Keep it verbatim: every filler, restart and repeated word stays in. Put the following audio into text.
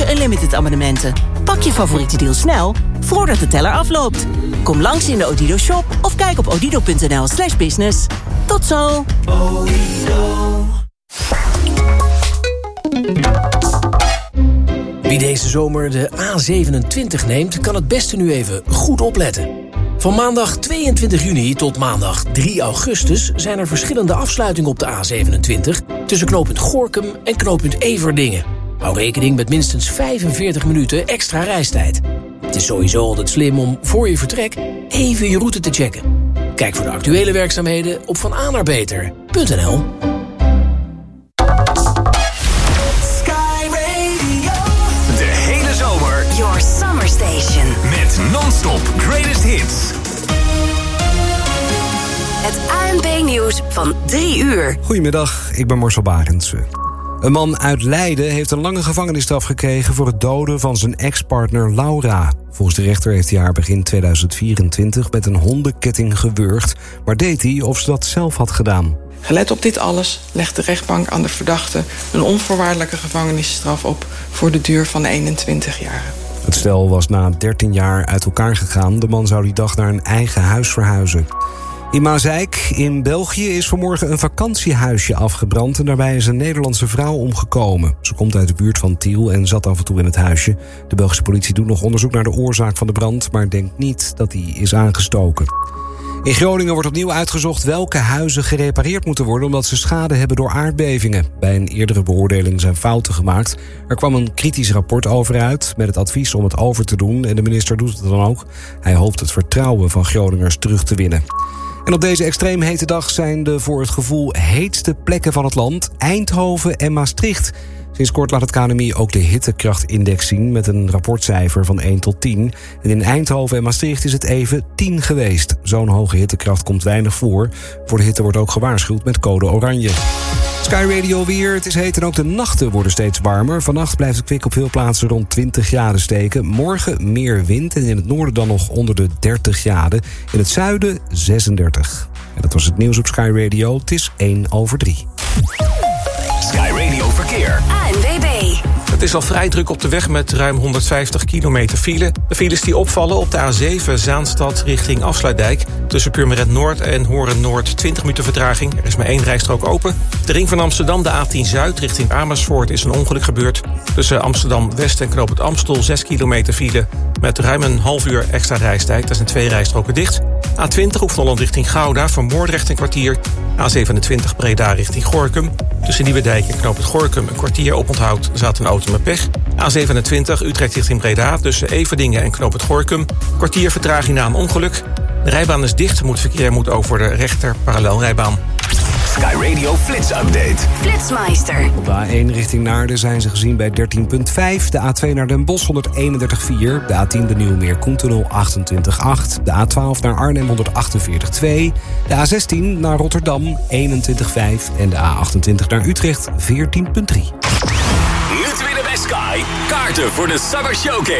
gratis Unlimited abonnementen. Pak je favoriete deal snel, voordat de teller afloopt. Kom langs in de Odido shop of kijk op odido.nl slash business. Tot zo! Wie deze zomer de A zevenentwintig neemt, kan het beste nu even goed opletten. Van maandag tweeëntwintig juni tot maandag drie augustus... zijn er verschillende afsluitingen op de A zevenentwintig... tussen knooppunt Gorinchem en knooppunt Everdingen. Hou rekening met minstens vijfenveertig minuten extra reistijd. Het is sowieso altijd slim om voor je vertrek even je route te checken. Kijk voor de actuele werkzaamheden op van a naar beter punt n l. Your Summer Station. Met non-stop greatest hits. Het A N P-nieuws van drie uur. Goedemiddag, ik ben Marcel Barendse. Een man uit Leiden heeft een lange gevangenisstraf gekregen... voor het doden van zijn ex-partner Laura. Volgens de rechter heeft hij haar begin tweeduizend vierentwintig... met een hondenketting gewurgd, maar deed hij of ze dat zelf had gedaan. Gelet op dit alles legt de rechtbank aan de verdachte... een onvoorwaardelijke gevangenisstraf op voor de duur van eenentwintig jaar. Het stel was na dertien jaar uit elkaar gegaan. De man zou die dag naar een eigen huis verhuizen. In Maasijk in België is vanmorgen een vakantiehuisje afgebrand... en daarbij is een Nederlandse vrouw omgekomen. Ze komt uit de buurt van Tiel en zat af en toe in het huisje. De Belgische politie doet nog onderzoek naar de oorzaak van de brand... maar denkt niet dat die is aangestoken. In Groningen wordt opnieuw uitgezocht welke huizen gerepareerd moeten worden... omdat ze schade hebben door aardbevingen. Bij een eerdere beoordeling zijn fouten gemaakt. Er kwam een kritisch rapport over uit met het advies om het over te doen... en de minister doet het dan ook. Hij hoopt het vertrouwen van Groningers terug te winnen. En op deze extreem hete dag zijn de voor het gevoel heetste plekken van het land... Eindhoven en Maastricht. Sinds kort laat het K N M I ook de hittekrachtindex zien... met een rapportcijfer van één tot tien. En in Eindhoven en Maastricht is het even tien geweest. Zo'n hoge hittekracht komt weinig voor. Voor de hitte wordt ook gewaarschuwd met code oranje. Sky Radio weer. Het is heet en ook de nachten worden steeds warmer. Vannacht blijft het kwik op veel plaatsen rond twintig graden steken. Morgen meer wind en in het noorden dan nog onder de dertig graden. In het zuiden zesendertig. En dat was het nieuws op Sky Radio. Het is één over drie. Sky Radio Verkeer. A N W B. Het is al vrij druk op de weg met ruim honderdvijftig kilometer file. De files die opvallen op de A zeven Zaanstad richting Afsluitdijk. Tussen Purmerend Noord en Horen Noord twintig minuten vertraging. Er is maar één rijstrook open. De ring van Amsterdam, de A tien Zuid richting Amersfoort, is een ongeluk gebeurd. Tussen Amsterdam West en Knoop het Amstel zes kilometer file. Met ruim een half uur extra reistijd. Daar zijn twee rijstroken dicht. A twintig Hoek van Holland richting Gouda, voor Moordrecht een kwartier. A zevenentwintig Breda richting Gorinchem. Tussen Nieuwedijk en Knoop het Gorinchem een kwartier oponthoud, zat een auto met pech. A zevenentwintig Utrecht richting Breda, tussen Everdingen en Knoop het Gorinchem. Kwartier vertraging na een ongeluk. De rijbaan is dicht, moet verkeer moet over de rechter parallelrijbaan. Sky Radio Flits Update. Flitsmeister. Op de A één richting Naarden zijn ze gezien bij dertien komma vijf. De A twee naar Den Bosch honderdeenendertig komma vier. De A tien de Nieuwmeer-Koentunnel achtentwintig komma acht. De A twaalf naar Arnhem honderdachtenveertig komma twee. De A zestien naar Rotterdam eenentwintig komma vijf. En de A achtentwintig naar Utrecht veertien komma drie. Nu te winnen bij Sky. Kaarten voor de Summer Showcase.